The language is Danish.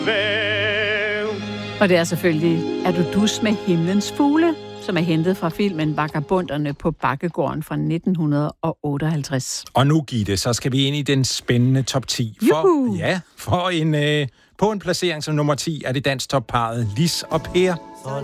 Og det er selvfølgelig Er du dus med himlens fugle, som er hentet fra filmen Vagabonderne på Bakkegården fra 1958. Og nu, Gitte, så skal vi ind i den spændende top 10. På en placering som nummer 10 er det dansk topparret Lis og Per.